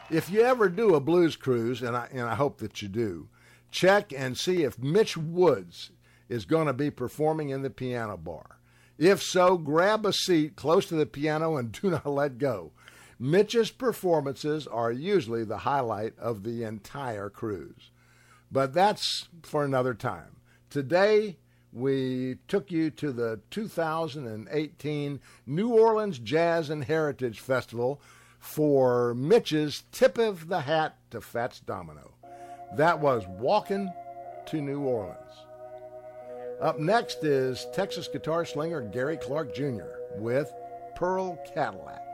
If you ever do a blues cruise, and I hope that you do, check and see if Mitch Woods is going to be performing in the piano bar. If so, grab a seat close to the piano and do not let go. Mitch's performances are usually the highlight of the entire cruise. But that's for another time. Today, we took you to the 2018 New Orleans Jazz and Heritage Festival for Mitch's Tip of the Hat to Fats Domino. That was Walkin' to New Orleans. Up next is Texas guitar slinger Gary Clark Jr. with Pearl Cadillac.